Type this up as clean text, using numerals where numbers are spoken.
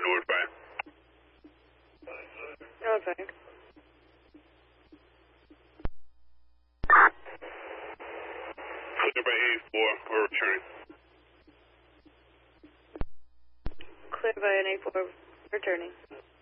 Northbound. Northbound. Clear by 84 or returning. Clear by an 84, returning.